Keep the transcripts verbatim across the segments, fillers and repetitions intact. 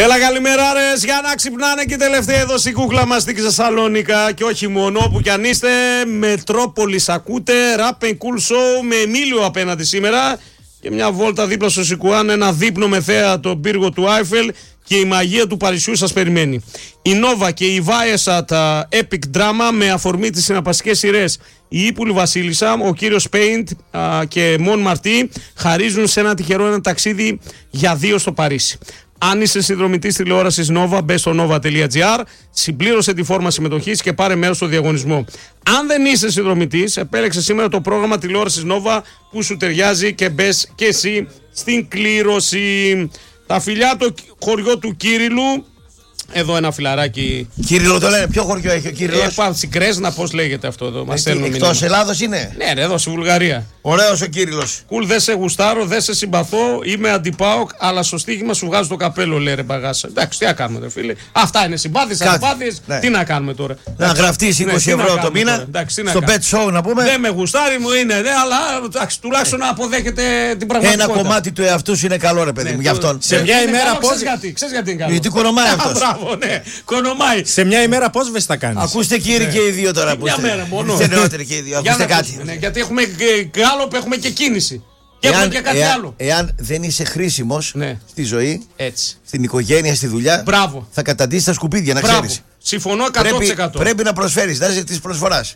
Έλα καλημέρα ρε, για να ξυπνάνε και τελευταία εδώ στην κούκλα μας στην Θεσσαλονίκα. Και όχι μόνο, όπου κι αν είστε, Μετρόπολης ακούτε, Rap and Cool Show με Εμίλιο απέναντι σήμερα. Και μια βόλτα δίπλα στο Σικουάν, ένα δείπνο με θέα τον πύργο του Άιφελ και η μαγεία του Παρισιού σας περιμένει. Η Νόβα και η Βάιεσα τα Epic Drama με αφορμή τις συναπαστικές σειρές. Η Ήπουλη Βασίλισσα, ο κύριος Πέιντ και Μον Μαρτί χαρίζουν σε ένα τυχερό ένα ταξίδι για δύο στο Παρίσι. Αν είσαι συνδρομητής τηλεόρασης Nova, μπες στο nova τελεία gr, συμπλήρωσε τη φόρμα συμμετοχής και πάρε μέρος στο διαγωνισμό. Αν δεν είσαι συνδρομητής, επέλεξε σήμερα το πρόγραμμα τηλεόρασης Nova που σου ταιριάζει και μπες και εσύ στην κλήρωση. Τα φιλιά το χωριό του Κύριλου. Εδώ ένα φιλαράκι. Κύριλο το λένε, ποιο χωριό έχει ο Κύριλος? Ε, πάνω στην Κρέσνα, πώς λέγεται αυτό εδώ. Μας στέλνουν μήνυμα. Εκτός Ελλάδος είναι? Ναι, ρε, εδώ στη Βουλγαρία. Ωραίος ο Κύριλος. Κουλ, δεν σε γουστάρω, δεν σε συμπαθώ, είμαι αντιπάοκ, αλλά στο στοίχημα σου βγάζω το καπέλο, λέει ρε μπαγάσα. Εντάξει, τι να κάνουμε, ρε φίλε. Αυτά είναι συμπάθειες, αντιπάθειες. Ναι. Τι να κάνουμε τώρα? Να γραφτείς είκοσι ναι, ευρώ το μήνα. Εντάξει, στο pet show να πούμε. Δεν με γουστάρει μου είναι, ναι, αλλά εντάξει, τουλάχιστον να αποδέχεται την πραγματικότητα. Ένα κομμάτι του εαυτού σου είναι καλό, ρε παιδί μου, γι' αυτόν. Σε μια ημέρα πώ. Ξέρεις γιατί είναι καλό? Γιατί κονομάει αυτό. Κονομάει. Σε μια ημέρα πώς βες τα κάνεις? Ακούστε κύριοι και οι δύο τώρα. Μια μέρα μόνο. Είστε νεότεροι και οι δύο. Ακούστε κάτι. Γιατί έχουμε γάλοπ, έχουμε και κίνηση. Και έχουμε και κάτι άλλο. Εάν δεν είσαι χρήσιμος στη ζωή, στην οικογένεια, στη δουλειά, θα καταντήσεις τα σκουπίδια, να ξέρεις. Συμφωνώ εκατό τοις εκατό. Πρέπει να προσφέρεις, να είσαι της προσφοράς.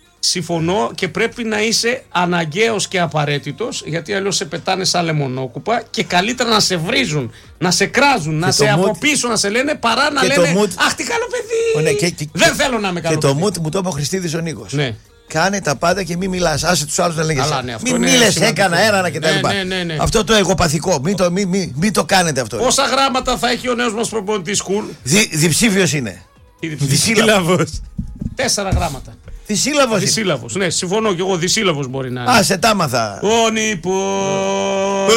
Συμφωνώ και πρέπει να είσαι αναγκαίος και απαραίτητος, γιατί αλλιώς σε πετάνε σαν λεμονόκουπα και καλύτερα να σε βρίζουν, να σε κράζουν, να σε από πίσω να σε λένε παρά να λένε mood... αχ τι καλό παιδί, ναι, και, και, δεν θέλω να είμαι καλό και παιδί. Και το mood μου το είπε ο Χριστίδης ο Νίκος. Ναι. Κάνε τα πάντα και μην μιλάς. Άσε τους άλλους να λέγες. Ναι, μην μίλες, έκανα, έρανα κτλ. Ναι, ναι, ναι, ναι. Αυτό το εγωπαθικό. Μην το, μη, μη, μη το κάνετε αυτό. Πόσα γράμματα θα έχει ο νέος μας προπονητής Κουλ? Δι, διψήφιος είναι. Δυσύλλαβος. Τέσσερα γράμματα. Δυσύλλαβος. Δυσύλλαβος. Ναι, συμφωνώ και εγώ. Δυσύλλαβος μπορεί να είναι. Α, σε τα άμαθα. Ο νηπον.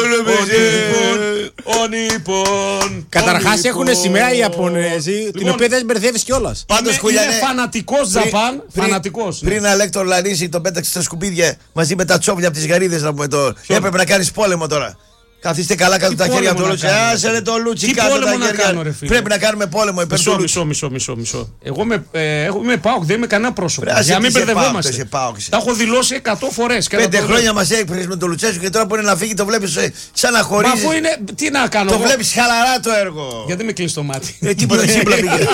Ο νηπον. Καταρχάς έχουν σημαία οι Ιαπωνέζοι, την οποία δεν μπερδεύεις κιόλας. Πάντως είναι φανατικός Ζαπάν. Φανατικός. Πριν Αλέκτορ Λαρίσι τον πέταξε στα σκουπίδια μαζί με τα τσόβλια από τις γαρίδες να πούμε το. Έπρεπε να κάνεις πόλεμο τώρα. Καθίστε καλά κάτω τα χέρια από το Λούτσι. Άσε ρε το Λούτσι κάτω τα χέρια. Πρέπει να κάνουμε πόλεμο υπέρ του Λούτσι. Μισό, μισό, μισό, μισό. Εγώ είμαι ΠΑΟΚ, δεν είμαι κανένα πρόσωπο. Για να μην μπερδευόμαστε. Τα έχω δηλώσει εκατό φορές. Πέντε χρόνια μας έκπληξε με το Λουτσέσου και τώρα που είναι να φύγει το βλέπεις σαν να χωρίζει. Αφού είναι. Τι να κάνω. Το βλέπεις χαλαρά το έργο. Γιατί με κλείσει το μάτι. Ε, τίποτα σύμπλα πήγε.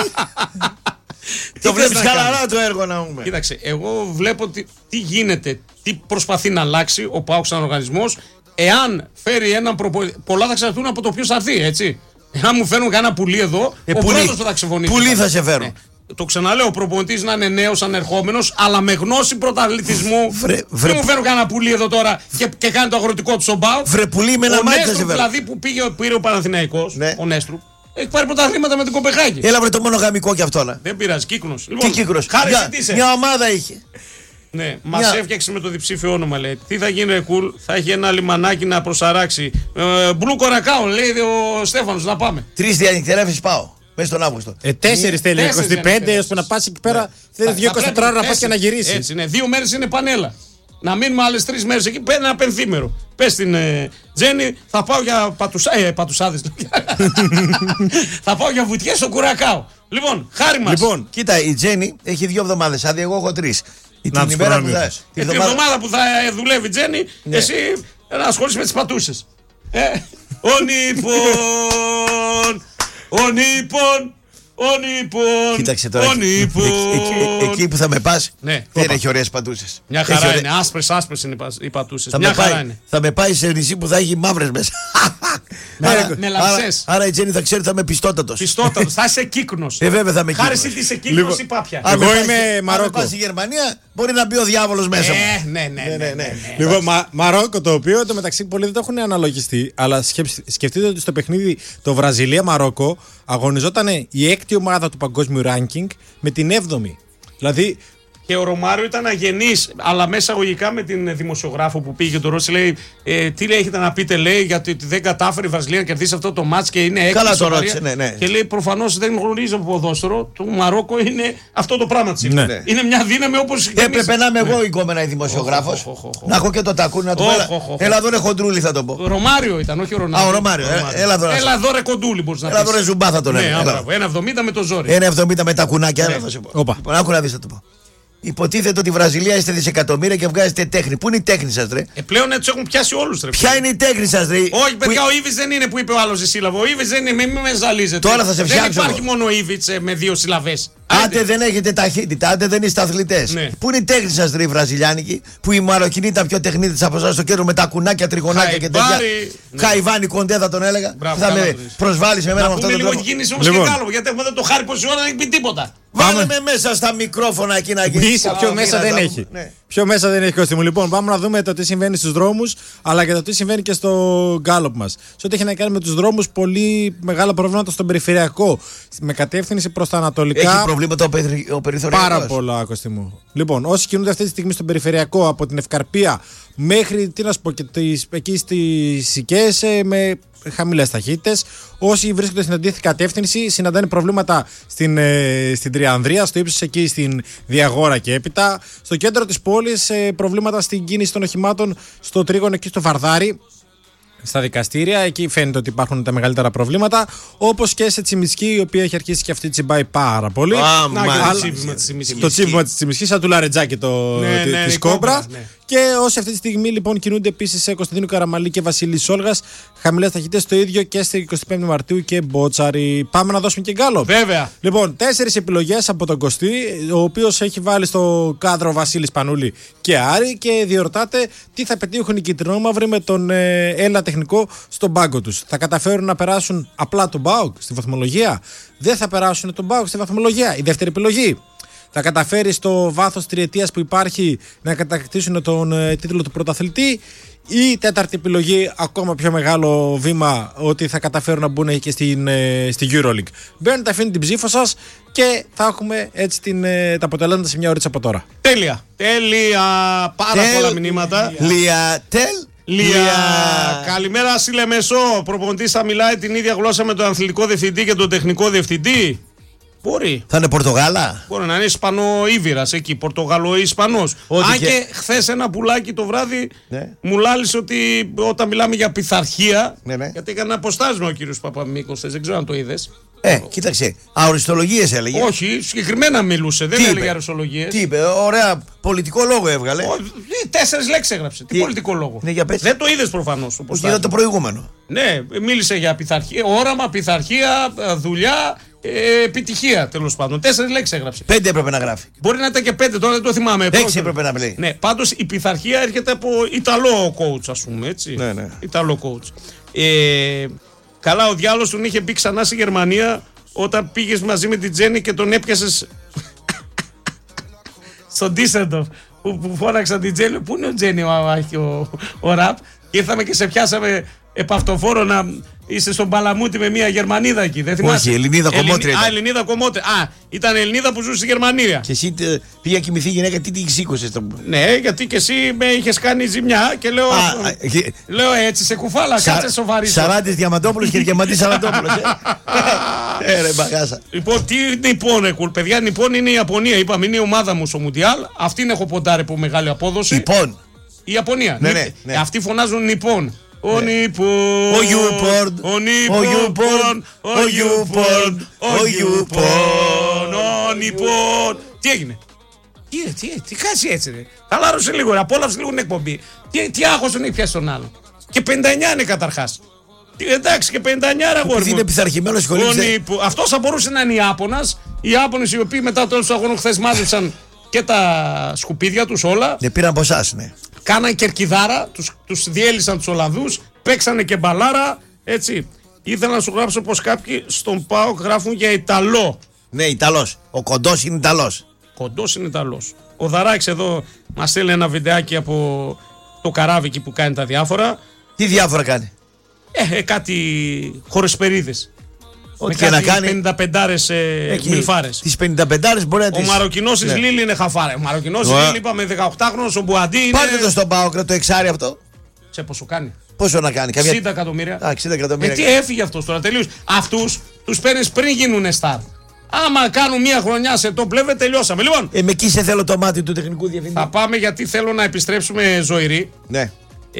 Το βλέπεις χαλαρά το έργο να πούμε. Κοίταξε, εγώ βλέπω τι γίνεται, τι προσπαθεί να αλλάξει ο ΠΑΟΚ σαν οργανισμός. Εάν φέρει έναν προπονητή, πολλά θα εξαρτούν από το ποιος θα έρθει, έτσι. Εάν μου φέρουν κανένα πουλί εδώ, ε, ο πρώτος θα ξεφωνήσει. Πουλί θα σε φέρουν. Ε, το ξαναλέω, ο προπονητής να είναι νέος, ανερχόμενος, αλλά με γνώση πρωταθλητισμού. Δεν μου φέρουν κανένα πουλί εδώ τώρα και, και κάνει το αγροτικό του στον ΠΑΟΚ. Βρε πουλί με ένα μάτι θα σε φέρουν. Δηλαδή που πήγε, πήρε ο Παναθηναϊκός, ναι. Ο Νέστρου. Έχει πάρει πρωταθλήματα με την Κοπεχάγη. Έλα βρε το μονογαμικό κι αυτό να. Δεν πειράζει, Κύκνος. Λοιπόν, τι Κύκνος? Μια, μια ομάδα είχε. Ναι, μας έφτιαξε με το διψήφιο όνομα, λέει. Τι θα γίνει, ρε Κουλ, θα έχει ένα λιμανάκι να προσαράξει. Μπλου Κορακάο, λέει ο Στέφανος, να πάμε. Τρεις διανυκτερεύσεις πάω, μέσα στον Αύγουστο. Ε, τέσσερις θέλει, είκοσι πέντε, ώστε να πας εκεί πέρα. Θέλει δύο είκοσι τέσσερα ώρα να πας και να γυρίσεις. Έτσι, ναι, δύο μέρες είναι πανέλα. Να μείνουμε άλλες τρεις μέρες εκεί, παίρνει ένα πενθήμερο. Πες στην ε, Τζέννη, θα πάω για πατουσα... ε, πατουσάδες. Θα πάω για βουτιές στο Κουρακάο. Λοιπόν, χάρη μας. Λοιπόν, κοίτα, η Τζέννη έχει δύο εβδομάδες άδεια, εγώ έχω τρεις. Η την ημέρα που θα, ε, την εβδομάδα που θα δουλεύει η Τζέννη, ναι. Εσύ να ασχολείσαι με τις πατούσες. Ε, ο νηπον, ο νηπον, ο νηπον. Κοίταξε τώρα. Ο νηπον. Εκεί, εκεί που θα με πας, ναι, δεν έχει ωραίες πατούσες. Μια χαρά είναι. Ωραί... Άσπρες, άσπρες είναι οι πατούσες. Θα, Μια με χαρά πάει, είναι. Θα με πάει σε νησί που θα έχει μαύρες μέσα. Άρα, με λαψές. Άρα, άρα η Τζέννη θα ξέρει ότι θα είμαι πιστότατος. Πιστότατος, θα είσαι Κύκνος. Ε, βέβαια θα είμαι Κύκνος. Χάρη εσύ είσαι Κύκνος ή Πάπια. Εγώ είμαι Μαρόκο. Αν πας στη Γερμανία, μπορεί να μπει ο διάβολος μέσα μου. Ναι, ναι, ναι, ναι. Λοιπόν, Μαρόκο, το οποίο εντωμεταξύ πολλοί δεν το έχουν αναλογιστεί, αλλά σκεφτείτε ότι στο παιχνίδι το Βραζιλία-Μαρόκο αγωνιζόταν η έκτη ομάδα του παγκόσμιου ranking με την έβδομη. Δηλαδή Και ο Ρωμάριο ήταν αγενής, αλλά μέσα αγωγικά με την δημοσιογράφο που πήγε το Ρώση, λέει: ε, τι λέει, έχετε να πείτε, λέει, γιατί δεν κατάφερε η Βραζιλία να κερδίσει αυτό το μάτς και είναι έκπληξη. Καλά το ρώτησε, ναι, ναι. Και λέει: προφανώς δεν γνωρίζω από ποδόσφαιρο. Το Μαρόκο είναι αυτό το πράγμα της. Ναι. Είναι μια δύναμη όπως. Έπρεπε να είμαι εγώ εικόμενα η δημοσιογράφος. Να έχω και το τακούνι να του πω. Έλα εδώ ρε κοντρούλη θα το πω. Ρωμάριο ήταν, όχι ο Ρονάλντο. Α, ο Ρωμάριο. Έλα εδώ ρε κοντούλη μπορεί να πει. Έλα εδώ ρε ζουμπά θα τον έλεγα. ένα εβδομήντα με το ζόρι. ένα εβδομήντα με τα κουνάκια. Άκου να δεις θα το πω. Υποτίθεται ότι η Βραζιλία είστε δισεκατομμύρια και βγάζετε τέχνη. Πού είναι η τέχνη σας, ρε? Ε, πλέον τους έχουν πιάσει όλους, ρε. Ποια είναι η τέχνη σας, ρε? Όχι, παιδιά, ο Ήβιτς δεν είναι που είπε ο άλλος σύλλαβο. Ο Ήβιτς δεν είναι, μην με ζαλίζετε. Τώρα θα σε φτιάξω. Δεν υπάρχει μόνο ο Ήβιτς με δύο συλλαβές. Άντε δεν έχετε ταχύτητα, άντε δεν είστε αθλητές. Ναι. Πού είναι η τέχνη σας, ρε, η Βραζιλιάνικη, που η Μαροκινή ήταν πιο τεχνίτης από εσάς στο κέντρο με τα κουνάκια, τριγωνάκια και τέτοια. Ναι. Χαϊβάνι κοντέ θα τον έλεγα. Μπράβο, θα με προσβάλλεις με μένα με αυτόν τον τρόπο. Να πούμε λίγο κίνηση όμως λοιπόν. Και κάλο, γιατί έχουμε εδώ το χάρη πόση ώρα δεν έχει πει τίποτα. Βάλε με μέσα στα μικρόφωνα εκεί να γίνει. Πιο μέσα δεν έχει. Πιο μέσα δεν έχει, Κώστη μου. Λοιπόν, πάμε να δούμε το τι συμβαίνει στους δρόμους, αλλά και το τι συμβαίνει και στο γκάλωπ μας. Σε ό,τι έχει να κάνει με τους δρόμους, πολύ μεγάλα προβλήματα στον περιφερειακό. Με κατεύθυνση προς τα ανατολικά. Έχει προβλήματα ο, περι... ο περιθωριακός. Πάρα πολλά, Κώστη μου. Λοιπόν, όσοι κινούνται αυτή τη στιγμή στον περιφερειακό από την Ευκαρπία μέχρι, τι να σου πω, και τις, εκεί στις Σικές με χαμηλές ταχύτητες. Όσοι βρίσκονται στην αντίθετη κατεύθυνση συναντάνε προβλήματα στην, ε, στην Τριανδρία, στο ύψος εκεί στην Διαγόρα και έπειτα. Στο κέντρο της πόλης ε, προβλήματα στην κίνηση των οχημάτων στο τρίγωνο εκεί στο Βαρδάρι. Στα δικαστήρια, εκεί φαίνεται ότι υπάρχουν τα μεγαλύτερα προβλήματα. Όπως και σε Τσιμισκή, η οποία έχει αρχίσει και αυτή τσιμπάει πάρα πολύ. Α, να, μα, αλλά, το τσίπημα της Τσιμισκής, σαν του Λαρετζάκη το, ναι, τη, ναι, της Κόμπρα. Ναι. Και όσοι αυτή τη στιγμή λοιπόν κινούνται επίσης σε Κωνσταντίνου Καραμαλή και Βασίλη Σόλγας, χαμηλές ταχύτητες, το ίδιο και στη εικοστή πέμπτη Μαρτίου και Μπότσαρη. Πάμε να δώσουμε και γκάλο. Βέβαια. Λοιπόν, τέσσερις επιλογές από τον Κωστή, ο οποίος έχει βάλει στο κάδρο Βασίλης Πανούλη και Άρη και διορτάται τι θα πετύχουν οι κυτρινόμαυροι με τον ε, Έλληνα τεχνικό στον πάγκο τους. Θα καταφέρουν να περάσουν απλά τον ΠΑΟΚ στη βαθμολογία? Δεν θα περάσουν τον ΠΑΟΚ στη βαθμολογία? Η δεύτερη επιλογή. Θα καταφέρει στο βάθος τριετίας που υπάρχει να κατακτήσουν τον ε, τίτλο του πρωταθλητή? Ή τέταρτη επιλογή, ακόμα πιο μεγάλο βήμα, ότι θα καταφέρουν να μπουν και στην, ε, στη EuroLeague? Μπαίνετε, αφήνετε την ψήφο σας και θα έχουμε έτσι την, ε, τα αποτελέσματα σε μια ώρα από τώρα. Τέλεια. Τέλεια. Πάρα Τελ... πολλά μηνύματα. Λία. Τελ. Λία. Λία. Καλημέρα, Σίλε Μεσό. Προπονητής θα μιλάει την ίδια γλώσσα με τον αθλητικό διευθυντή και τον τεχνικό διευθυντή? Μπορεί. Θα είναι Πορτογάλα. Μπορεί να είναι Ισπανο-Ήβηρας εκεί, Πορτογαλο-Ισπανός. Αν και, και χθες ένα πουλάκι το βράδυ ναι. μου λάλησε ότι όταν μιλάμε για πειθαρχία. Ναι, ναι. Γιατί έκανε ένα αποστάσμα ο κύριος Παπαμίκος, δεν ξέρω αν το είδες. Ε, κοίταξε. Αοριστολογίες έλεγε. Όχι, συγκεκριμένα μιλούσε. Δεν έλεγε αοριστολογίες. Τι είπε, ωραία, πολιτικό λόγο έβγαλε. Ο, τέσσερις λέξεις έγραψε. Τι, Τι πολιτικό λόγο. Ναι, δεν το είδες προφανώς. Όχι, είδα το προηγούμενο. Ναι, μίλησε για πειθαρχία, όραμα, πειθαρχία, δουλειά. Ε, επιτυχία τέλος πάντων. Τέσσερις λέξεις έγραψε. Πέντε έπρεπε να γράφει. Μπορεί να ήταν και πέντε, τώρα δεν το θυμάμαι. Έξι έπρεπε να λέει. Ναι, πάντως η πειθαρχία έρχεται από Ιταλό coach, ας πούμε. Έτσι. Ναι, ναι. Ιταλό coach. Ε, καλά, ο διάλογος τον είχε μπει ξανά στη Γερμανία όταν πήγες μαζί με την Τζέννη και τον έπιασες στον Ντίσσελντορφ. Που, που φώναξαν την Τζέννη. Πού είναι ο Τζέννη ο, ο, ο, ο Ραπ. Και ήρθαμε και σε πιάσαμε επαυτοφόρο να είσαι στον Παλαμούτι με μια Γερμανίδα εκεί. Δεν θυμάσαι? Όχι, Ελληνίδα κομμότρια. Α, Ελληνίδα κομμότρια. Α, ήταν Ελληνίδα που ζούσε στη Γερμανία. Και εσύ πήγα κοιμηθεί γυναίκα, τι την σήκωσες? Το... Ναι, γιατί και εσύ με είχες κάνει ζημιά και λέω. Α, και... Λέω έτσι σε κουφάλα, Σα... κάτσε σοβαρή. Σαράντης Διαμαντόπουλος και Διαμαντής Σαραντόπουλος. Ε, ε, ρε μπαγάσα. Λοιπόν, τι Νιππόν, ρε κουλ, παιδιά, Νιππόν είναι η Ιαπωνία. Είπαμε, είναι η ομάδα μου στο Μουντιάλ. Αυτήν έχω ποντάρει από μεγάλη απόδοση. Νιππόν. Η Ιαπωνία. Ναι, ναι, ναι. Αυτοί φωνάζουν Νιππόν. Ο Νιππόν, ο Ιουπορν, ο Νιππόν, ο Ιουπορν, ο Ιουπορν, ο Νιππόν. Τι έγινε? Τι, τι, τι κάτσε έτσι ρε. Χαλάρωσε λίγο, απόλαυσε λίγο την εκπομπή. Τι, τι άγχος τον έχει πιάσει τον άλλο. Και πενήντα εννιά είναι καταρχάς. Εντάξει, και πενήντα εννιά ρε αγόρι μου. Είναι πειθαρχημένος σχολής. Αυτός θα μπορούσε να είναι Ιάπωνας. Οι Ιάπωνες οι οποίοι μετά το αγώνα χθες μάζεψαν και τα σκουπίδια τους όλα. Ναι, πήραν από εσάς, ναι. Κάναν κερκιδάρα, τους, τους διέλυσαν τους Ολλανδούς, παίξανε και μπαλάρα, έτσι. Ήθελα να σου γράψω πως κάποιοι στον ΠΑΟΚ γράφουν για Ιταλό. Ναι, Ιταλός. Ο κοντός είναι Ιταλός. Κοντός είναι Ιταλός. Ο Δαράκης εδώ μας στέλνει ένα βιντεάκι από το καράβι εκεί που κάνει τα διάφορα. Τι διάφορα κάνει? Ε, ε κάτι χορεσπερίδες. Ό,τι και να κάνει. πενήντα πέντε ε, μιλφάρες. Τις πενήντα πέντε μπορεί να τις. Ο Μαροκινός της Λίλη είναι χαφάρα. Ο Μαροκινός της Λίλη είπαμε δεκαοκτάχρονος, ο Μπουαντί είναι. Πάρτε το στον ΠΑΟΚ το εξάρι αυτό. Σε πόσο κάνει. Πόσο να κάνει, καμιά. εξήντα εκατομμύρια. Α, εξήντα εκατομμύρια. Ε, τι έφυγε αυτός τώρα τελείως. Αυτούς τους παίρνεις πριν γίνουν στάρ. Άμα κάνουν μια χρονιά σε top level, τελειώσαμε. Λοιπόν. Ε, με εκεί σε θέλω το μάτι του τεχνικού διευθυντή. Θα πάμε γιατί θέλω να επιστρέψουμε ζωηροί. Ναι.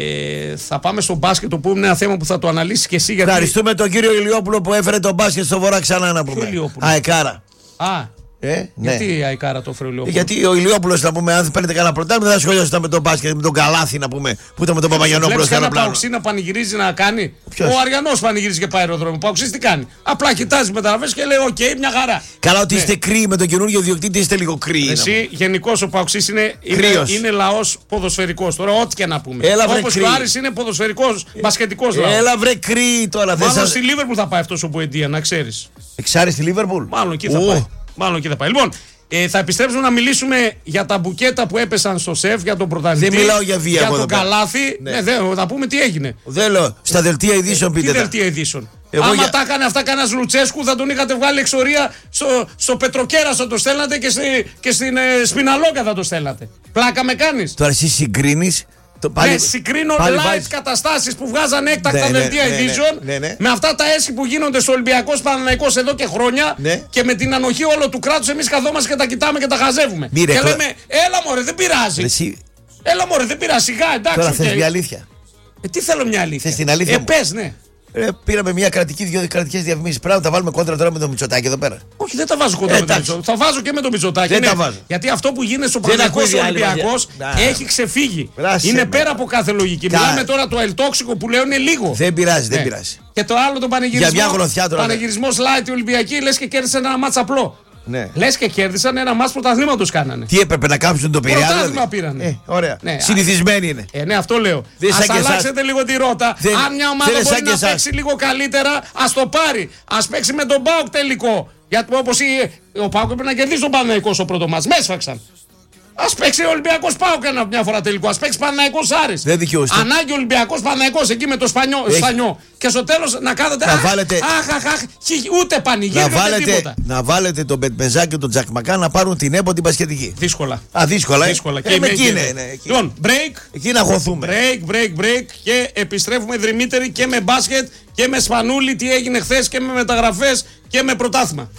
Ε, θα πάμε στο μπάσκετ, το που είναι ένα θέμα που θα το αναλύσει και εσύ. Γιατί... Ευχαριστούμε τον κύριο Ηλιόπουλο που έφερε το μπάσκετ στο βορρά ξανά να πούμε. Αεκάρα. Α, Ε, ναι. Γιατί η Αϊκάρα το έφερε ο Ηλιόπουλος? Γιατί ο Ηλιόπουλος, να πούμε, αν παίρνετε κανένα πρωτάθλημα, δεν θα ασχολιόταν με τον μπάσκετ, με τον Καλάθι, να πούμε, που ήταν με τον Παπαγιανόπουλο στο αεροπλάνο. Ο Παοξή να πανηγυρίζει να κάνει. Ποιος? Ο Αριανός πανηγυρίζει και πάει αεροδρόμιο. Ο Παοξή τι κάνει? Απλά κοιτάζει μεταγραφές και λέει: Οκ, okay, μια χαρά. Καλά, ότι ναι. είστε κρύοι με τον καινούργιο διοκτήτη, είστε λίγο κρύοι. Εσύ, γενικώ ο Παοξή είναι, είναι, είναι λαός ποδοσφαιρικός. Τώρα, ό,τι και να πούμε. Όπως και ο Άρης είναι ποδοσφαιρικός, μπασκετικός λαός. Έλα, βρε κρύοι τώρα. Μάλλον στη Λίβερπουλ θα πάει αυτός ο Μπουεντία, να ξέρεις. Εξάρι στη Λίβερπουλ. Μάλλον εκεί θα πάει. Μάλλον εκεί θα πάει. Λοιπόν, ε, θα επιστρέψουμε να μιλήσουμε για τα μπουκέτα που έπεσαν στο σεφ, για τον πρωταθλητή. Δεν μιλάω για βία. Για τον Καλάθι. Ναι, ναι, δε, θα πούμε τι έγινε. Δεν λέω. Στα δελτία ειδήσεων πείτε. Τι δελτία ειδήσεων? Εγώ Άμα για... τα έκανε αυτά κανένα Λουτσέσκου, θα τον είχατε βγάλει εξορία στο, στο Πετροκέρασο το στέλνατε και, στη, και στην ε, Σπιναλόκα θα το στέλνατε. Πλάκα με κάνεις? Τώρα εσύ συγκρίνεις. Το πάλι... Ναι, συγκρίνω πάλι live βάζεις... καταστάσεις που βγάζαν έκτακτα ναι, δελτία ναι, ναι, ειδήσεων ναι, ναι, ναι. με αυτά τα έσχη που γίνονται στο Ολυμπιακός Παναθηναϊκός εδώ και χρόνια ναι. και με την ανοχή όλο του κράτους εμείς καθόμαστε και τα κοιτάμε και τα χαζεύουμε. Μη, ρε, και τώρα... λέμε, έλα μωρέ, δεν πειράζει. Εσύ... Έλα μωρέ, δεν πειράζει, σιγά, εντάξει. Τώρα okay. θες μια αλήθεια. Ε, τι θέλω μια αλήθεια. Θες την αλήθεια ε, μου. πες, ναι. Ε, πήραμε μια κρατική, δύο κρατικές διαφημίσεις. Πρέπει να τα βάλουμε κόντρα τώρα με το Μητσοτάκη εδώ πέρα. Όχι, δεν τα βάζω κόντρα ε, με το Μητσοτάκη. Θα βάζω και με το Μητσοτάκη. Δεν ναι. τα βάζω. Γιατί αυτό που γίνεται στο Παναθηναϊκός Ολυμπιακός έχει ξεφύγει. Μπράσε είναι με. πέρα από κάθε λογική. Κα... Μιλάμε τώρα το ελτόξικο που λέω είναι λίγο. Δεν πειράζει, ναι. δεν πειράζει. Και το άλλο το πανηγυρισμό. Για μια γροθιά τώρα. Πανηγυρισμός light Ολυμπιακή, λες και κέρδισαν ένα μάτς απλό. Ναι. Λες και κέρδισαν ένα μάτς πρωταθλήματος κάνανε. Τι έπρεπε να κάψουν το Πειραιά? Πρωτάθλημα πήρανε. Ε, ωραία. Ναι, συνηθισμένοι είναι. Ε, ναι, αυτό λέω. Ας αλλάξετε λίγο τη ρότα. Δεν, αν μια ομάδα μπορεί να παίξει λίγο καλύτερα, ας το πάρει. Ας παίξει με τον ΠΑΟΚ τελικό. Γιατί όπως ο ΠΑΟΚ πρέπει να κερδίσει τον Παναθηναϊκό στο πρώτο μάτς. Με έσφαξαν. Ας παίξει ο Ολυμπιακός ΠΑΟΚ μια φορά τελικό. Ας παίξει Παναθηναϊκός Άρης. Δεν δικαιούστε. Ανάγκη Ολυμπιακός Παναθηναϊκός εκεί με το Σπανιό. Σπανιό. Και στο τέλος να κάθετε. Να βάλετε. Αχ, αχ, αχ, ούτε πανηγύρι ούτε βάλετε, τίποτα. Να βάλετε τον Μπετμεζά και τον Τζακμακά να πάρουν την ΕΠΟ την πασχετική. Δύσκολα. Α, δύσκολα. δύσκολα. Ε, Και με εκεί είναι. είναι. Ναι, εκεί. Λοιπόν, break. Εκεί να χωθούμε. Break, break, break. Και επιστρέφουμε δρυμύτεροι και με μπάσκετ και με Σπανούλη. Τι έγινε χθες και με μεταγραφές και με πρωτάθλημα.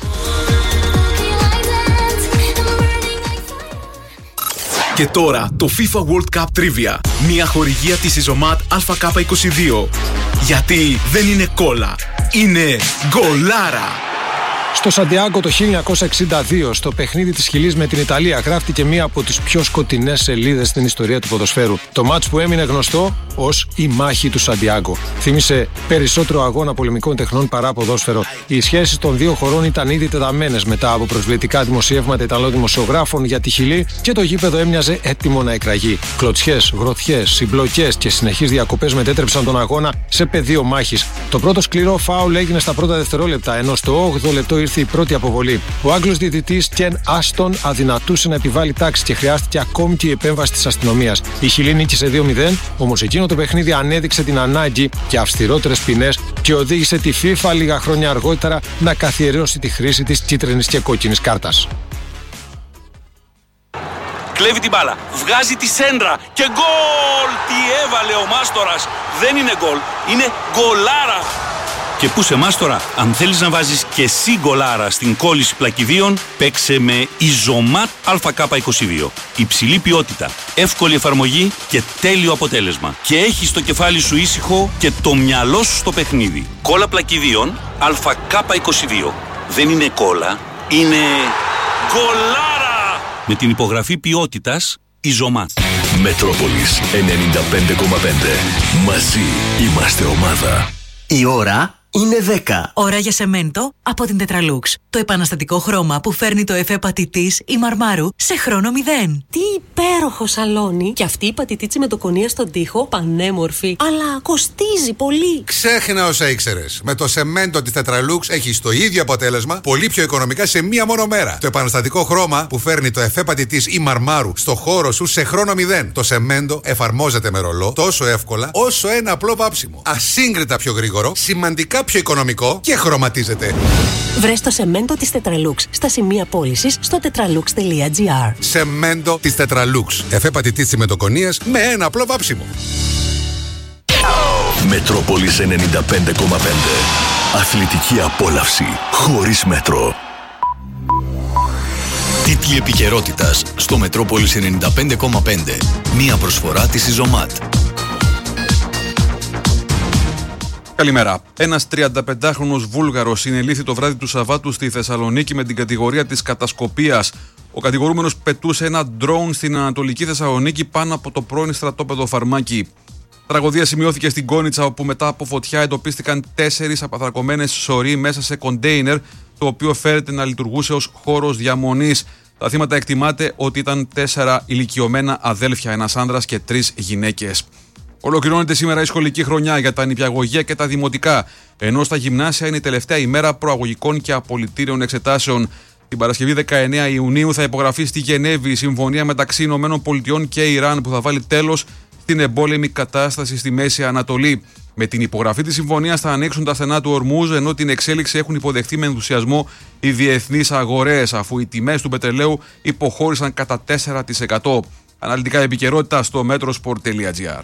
Και τώρα το FIFA World Cup Trivia. Μια χορηγία της Ιζωμάτ Α Κ είκοσι δύο. Γιατί δεν είναι κόλλα, είναι γκολάρα. Στο Σαντιάγκο το χίλια εννιακόσια εξήντα δύο, στο παιχνίδι της Χιλής με την Ιταλία, γράφτηκε μία από τις πιο σκοτεινές σελίδες στην ιστορία του ποδοσφαίρου. Το μάτς που έμεινε γνωστό ως η μάχη του Σαντιάγκο. Θύμισε περισσότερο αγώνα πολεμικών τεχνών παρά ποδόσφαιρο. Οι σχέσεις των δύο χωρών ήταν ήδη τεταμένες μετά από προσβλητικά δημοσιεύματα Ιταλών δημοσιογράφων για τη Χιλή και το γήπεδο έμοιαζε έτοιμο να εκραγεί. Κλωτσιές, γροθιές, συμπλοκές και συνεχείς διακοπές μετέτρεψαν τον αγώνα σε πεδίο μάχης. Το πρώτο σκληρό φάουλ έγινε στα πρώτα δευτερόλεπτα, ενώ στο όγδοο λεπτό ήρθε η πρώτη αποβολή. Ο Άγγλος διαιτητής Κεν Άστον αδυνατούσε να επιβάλλει τάξη και χρειάστηκε ακόμη και η επέμβαση της αστυνομίας. Η Χιλή νίκησε δύο μηδέν, όμως εκείνο το παιχνίδι ανέδειξε την ανάγκη για αυστηρότερες ποινές και οδήγησε τη FIFA λίγα χρόνια αργότερα να καθιερώσει τη χρήση της κίτρινης και κόκκινης κάρτας. Κλέβει την μπάλα, βγάζει τη σέντρα και γκολ! Τι έβαλε ο Μάστορας! Δεν είναι γκολ, είναι γκολάρα! Και πού σε Μάστορα, αν θέλεις να βάζεις και εσύ γκολάρα στην κόλληση πλακιδίων, παίξε με Ιζωμάτ Α Κ είκοσι δύο. Υψηλή ποιότητα, εύκολη εφαρμογή και τέλειο αποτέλεσμα. Και έχεις το κεφάλι σου ήσυχο και το μυαλό σου στο παιχνίδι. Κόλλα πλακιδίων Α Κ είκοσι δύο. Δεν είναι κόλλα, είναι γκολάρα! Με την υπογραφή ποιότητας Ιζωμάτ. Μετρόπολης ενενήντα πέντε κόμμα πέντε. Μαζί είμαστε ομάδα. Η ώρα είναι δέκα. Ώρα για σεμέντο από την Τετραλούξ. Το επαναστατικό χρώμα που φέρνει το εφέ πατητής ή μαρμάρου σε χρόνο μηδέν. Τι υπέροχο σαλόνι! Και αυτή η πατητίτσι με το κονία στον τοίχο, πανέμορφη. Αλλά κοστίζει πολύ. Ξέχνα όσα ήξερες. Με το σεμέντο της Τετραλούξ έχεις το ίδιο αποτέλεσμα, πολύ πιο οικονομικά σε μία μόνο μέρα. Το επαναστατικό χρώμα που φέρνει το εφέ πατητής ή μαρμάρου στο χώρο σου σε χρόνο μηδέν. Το σεμέντο εφαρμόζεται με ρολό τόσο εύκολα όσο ένα απλό βάψιμο. Ασύγκριτα πιο γρήγορο, σημαντικά πιο οικονομικό και χρωματίζεται. Βρες το σεμέντο της Tetralux στα σημεία πώλησης στο tetralux τελεία gr. Σεμέντο της Tetralux. Εφέ πατητής τσιμεντοκονίας με ένα απλό βάψιμο. Μετρόπολης ενενήντα πέντε κόμμα πέντε. Αθλητική απόλαυση χωρίς μέτρο. Τίτλοι επικαιρότητας στο Μετρόπολης ενενήντα πέντε κόμμα πέντε. Μία προσφορά της Ιζωμάτ. Καλημέρα. Ένας τριανταπεντάχρονος Βούλγαρος συνελήφθη το βράδυ του Σαββάτου στη Θεσσαλονίκη με την κατηγορία της κατασκοπίας. Ο κατηγορούμενος πετούσε ένα ντρόουν στην Ανατολική Θεσσαλονίκη πάνω από το πρώην στρατόπεδο Φαρμάκη. Τραγωδία σημειώθηκε στην Κόνιτσα, όπου μετά από φωτιά εντοπίστηκαν τέσσερις απαθρακωμένες σωροί μέσα σε κοντέινερ, το οποίο φέρεται να λειτουργούσε ως χώρος διαμονής. Τα θύματα εκτιμάται ότι ήταν τέσσερα ηλικιωμένα αδέλφια, ένας άνδρας και τρεις γυναίκες. Ολοκληρώνεται σήμερα η σχολική χρονιά για τα νηπιαγωγεία και τα δημοτικά, ενώ στα γυμνάσια είναι η τελευταία ημέρα προαγωγικών και απολυτήριων εξετάσεων. Την Παρασκευή δεκαεννέα Ιουνίου θα υπογραφεί στη Γενέβη η συμφωνία μεταξύ ΗΠΑ και Ιράν, που θα βάλει τέλος στην εμπόλεμη κατάσταση στη Μέση Ανατολή. Με την υπογραφή της συμφωνίας θα ανοίξουν τα στενά του Ορμούζ, ενώ την εξέλιξη έχουν υποδεχτεί με ενθουσιασμό οι διεθνείς αγορές, αφού οι τιμές του πετρελαίου υποχώρησαν κατά τέσσερα τοις εκατό. Αναλυτικά επικαιρότητα στο metrosport τελεία gr.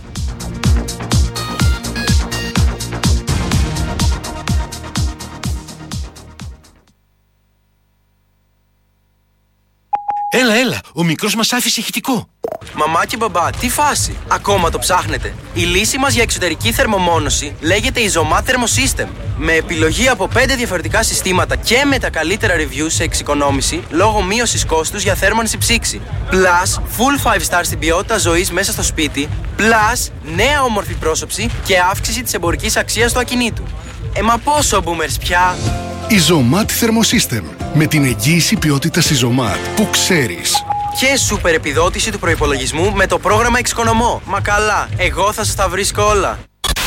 Έλα, έλα, ο μικρός μας άφησε ηχητικό. Μαμά και μπαμπά, τι φάση, ακόμα το ψάχνετε? Η λύση μας για εξωτερική θερμομόνωση λέγεται Izomat Thermosystem. Με επιλογή από πέντε διαφορετικά συστήματα και με τα καλύτερα reviews σε εξοικονόμηση λόγω μείωσης κόστους για θέρμανση ψήξη. Plus, full five star στην ποιότητα ζωής μέσα στο σπίτι. Plus, νέα όμορφη πρόσωψη και αύξηση της εμπορικής αξίας του ακινήτου. Ε, μα πόσο boomers πια! Izomat Thermosystem. Με την εγγύηση ποιότητας Izomat που ξέρεις. Και σούπερ επιδότηση του προϋπολογισμού με το πρόγραμμα Εξοικονομώ. Μα καλά, εγώ θα σας τα βρίσκω όλα.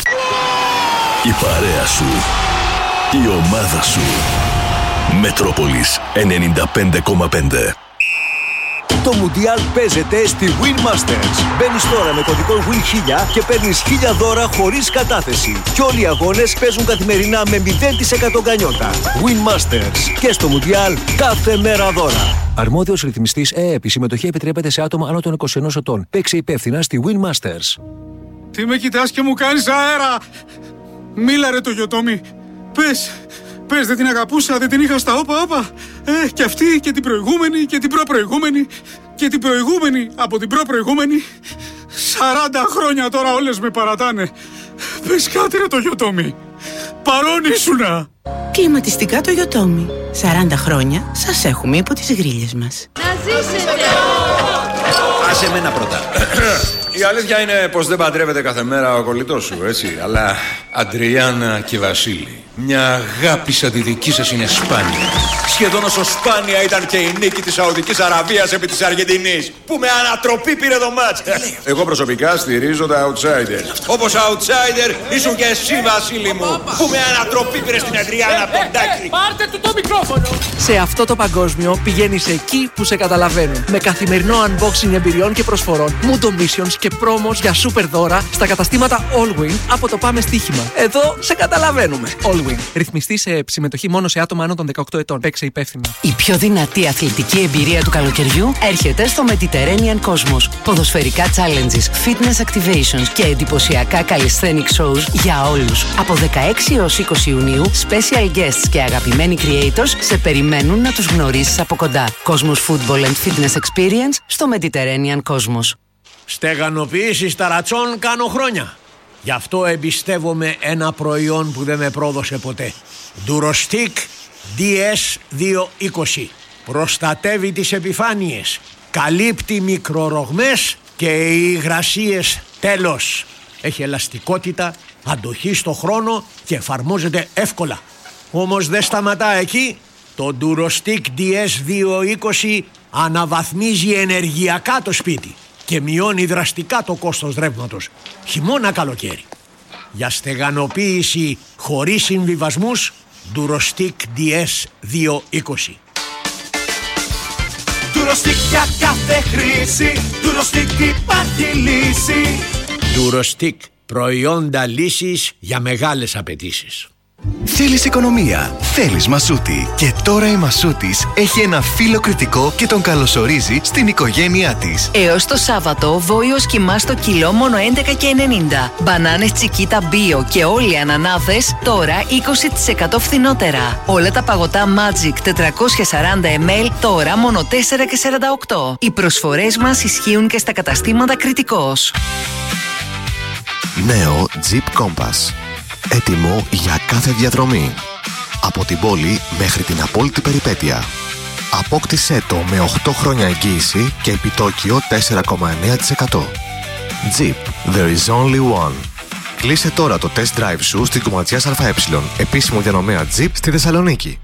Η παρέα σου. Η ομάδα σου. Μετρόπολης ενενήντα πέντε κόμμα πέντε. Το Μουντιάλ παίζεται στη Win Masters. Μπαίνεις τώρα με κωδικό Win χίλια και παίρνεις χίλια δώρα χωρίς κατάθεση. Και όλοι οι αγώνες παίζουν καθημερινά με μηδέν τοις εκατό γκανιότα. Win Masters. Και στο Μουντιάλ κάθε μέρα δώρα. Αρμόδιος ρυθμιστής ΕΕΠ. Η συμμετοχή επιτρέπεται σε άτομα άνω των είκοσι ενός ετών. Παίξε υπεύθυνα στη Win Masters. Τι με κοιτάς και μου κάνεις αέρα! Μίλα ρε το Γιωτόμι. Πες, πες, δεν την αγαπούσα, δεν την είχα στα όπα όπα. Ε, και αυτή και την προηγούμενη και την προπροηγούμενη και την προηγούμενη από την προπροηγούμενη. Σαράντα χρόνια τώρα όλες με παρατάνε. Πες κάτι ρε το Γιωτόμι. Παρόν ήσουνα. Κλιματιστικά το Γιωτόμι. Σαράντα χρόνια σας έχουμε υπό τις γρίλες μας. Να ζήσετε! Άσε εμένα πρώτα. Η αλήθεια είναι πως δεν παντρεύεται κάθε μέρα ο κολλητός σου, έτσι. Αλλά Αντριάννα και Βασίλη, μια αγάπη σαν τη δική σας είναι σπάνια. Σχεδόν όσο σπάνια ήταν και η νίκη της Σαουδικής Αραβίας επί της Αργεντινής, που με ανατροπή πήρε το μάτς. Εγώ προσωπικά στηρίζω τα outsider. Όπως outsider ήσουν και εσύ, Βασίλη μου, που με ανατροπή πήρε στην Αντριάννα Ποντάκη. Πάρτε του το μικρόφωνο! Σε αυτό το παγκόσμιο πηγαίνεις εκεί που σε καταλαβαίνουν. Με καθημερινό unboxing εμπειριών και προσφορών, Mundo Missions και πρόμος για super δώρα στα καταστήματα Allwin από το Πάμε Στοίχημα. Εδώ σε καταλαβαίνουμε. Allwin. Ρυθμιστή σε συμμετοχή μόνο σε άτομα άνω των δεκαοκτώ ετών. Παίξε υπεύθυνα. Η πιο δυνατή αθλητική εμπειρία του καλοκαιριού έρχεται στο Mediterranean Cosmos. Ποδοσφαιρικά challenges, fitness activations και εντυπωσιακά calisthenic shows για όλους. Από δεκαέξι έως είκοσι Ιουνίου, special guests και αγαπημένοι creators σε περιμένουν να τους γνωρίσεις από κοντά. Cosmos Football and Fitness Experience στο Mediterranean Cosmos. Στεγανοποίηση ταρατσών κάνω χρόνια. Γι' αυτό εμπιστεύομαι ένα προϊόν που δεν με πρόδωσε ποτέ. Durostic ντι ες διακόσια είκοσι. Προστατεύει τις επιφάνειες, καλύπτει μικρορογμές και υγρασίες τέλος. Έχει ελαστικότητα, αντοχή στο χρόνο και εφαρμόζεται εύκολα. Όμως δεν σταματά εκεί. Το Durostic ντι ες διακόσια είκοσι αναβαθμίζει ενεργειακά το σπίτι και μειώνει δραστικά το κόστος ρεύματος, χειμώνα καλοκαίρι. Για στεγανοποίηση χωρίς συμβιβασμούς, Durostic ντι ες διακόσια είκοσι. Durostic για κάθε χρήση, Durostic υπάρχει λύση. Durostic, προϊόντα λύσης για μεγάλες απαιτήσεις. Θέλεις οικονομία, θέλεις Μασούτη. Και τώρα η Μασούτης έχει ένα φύλλο κριτικό και τον καλωσορίζει στην οικογένειά της. Έως το Σάββατο, βόηος κιμά στο κιλό μόνο έντεκα και ενενήντα. Μπανάνες Τσικίτα Bio και όλοι οι ανανάδες τώρα είκοσι τοις εκατό φθηνότερα. Όλα τα παγωτά Magic τετρακόσια σαράντα μιλιλίτρα τώρα μόνο τέσσερα και σαράντα οκτώ. Οι προσφορές μας ισχύουν και στα καταστήματα Κριτικός. Νέο Jeep Compass. Έτοιμο για κάθε διαδρομή. Από την πόλη μέχρι την απόλυτη περιπέτεια. Απόκτησέ το με οκτώ χρόνια εγγύηση και επιτόκιο τέσσερα κόμμα εννέα τοις εκατό. Jeep, there is only one. Κλείσε τώρα το test drive σου στην Κομματζιάς ΑΕ, επίσημο διανομέα Jeep στη Θεσσαλονίκη.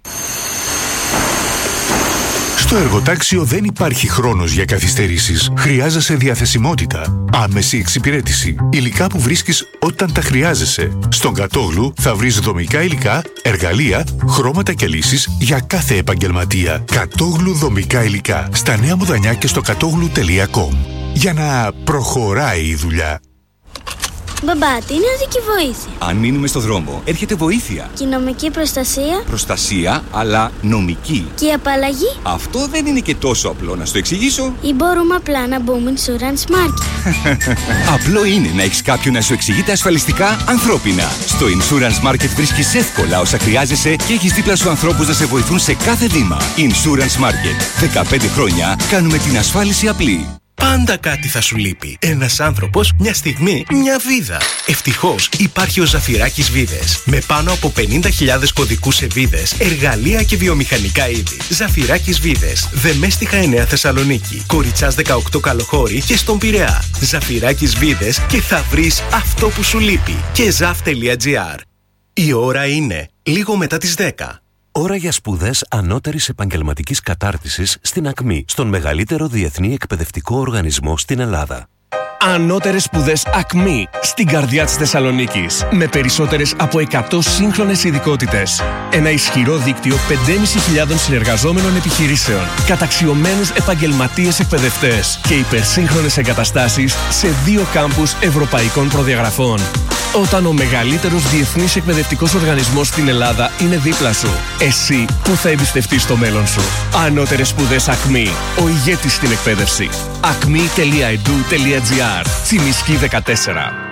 Στο εργοτάξιο δεν υπάρχει χρόνος για καθυστερήσεις. Χρειάζεσαι διαθεσιμότητα, άμεση εξυπηρέτηση, υλικά που βρίσκεις όταν τα χρειάζεσαι. Στον Κατόγλου θα βρεις δομικά υλικά, εργαλεία, χρώματα και λύσεις για κάθε επαγγελματία. Κατόγλου δομικά υλικά. Στα Νέα Μουδανιά και στο κατόγλου τελεία κομ. Για να προχωράει η δουλειά. Μπαμπά, τι είναι οδική βοήθεια? Αν μείνουμε στο δρόμο, έρχεται βοήθεια. Και η νομική προστασία? Προστασία, αλλά νομική. Και η απαλλαγή? Αυτό δεν είναι και τόσο απλό, να στο εξηγήσω. Ή μπορούμε απλά να μπούμε Insurance Market? Απλό είναι να έχεις κάποιον να σου εξηγείται ασφαλιστικά ανθρώπινα. Στο Insurance Market βρίσκεις εύκολα όσα χρειάζεσαι και έχεις δίπλα σου ανθρώπους να σε βοηθούν σε κάθε βήμα. Insurance Market. δεκαπέντε χρόνια κάνουμε την ασφάλιση απλή. Πάντα κάτι θα σου λείπει. Ένας άνθρωπος, μια στιγμή, μια βίδα. Ευτυχώς υπάρχει ο Ζαφυράκης Βίδες. Με πάνω από πενήντα χιλιάδες κωδικούς σε βίδες, εργαλεία και βιομηχανικά είδη. Ζαφυράκης Βίδες. Δεμέστιχα εννέα Θεσσαλονίκη. Κοριτσάς δεκαοκτώ Καλοχώρη και στον Πειραιά. Ζαφυράκης Βίδες και θα βρεις αυτό που σου λείπει. Και ζαφ τελεία τζι άρ. Η ώρα είναι λίγο μετά τις δέκα. Ώρα για σπουδές ανώτερης επαγγελματικής κατάρτισης στην ΑΚΜΗ, στον μεγαλύτερο διεθνή εκπαιδευτικό οργανισμό στην Ελλάδα. Ανώτερες σπουδές ΑΚΜΗ, στην καρδιά της Θεσσαλονίκης, με περισσότερες από εκατό σύγχρονες ειδικότητες. Ένα ισχυρό δίκτυο πεντέμισι χιλιάδων συνεργαζόμενων επιχειρήσεων, καταξιωμένους επαγγελματίες εκπαιδευτές και υπερσύγχρονες εγκαταστάσεις σε δύο κάμπους ευρωπαϊκών προδιαγραφών. Όταν ο μεγαλύτερος διεθνής εκπαιδευτικός οργανισμός στην Ελλάδα είναι δίπλα σου, εσύ που θα εμπιστευτείς το μέλλον σου. Ανώτερες σπουδές ΑΚΜΗ, ο ηγέτης στην εκπαίδευση. ακμή τελεία ι ντι ου τελεία τζι άρ. Τσιμισκή δεκατέσσερα.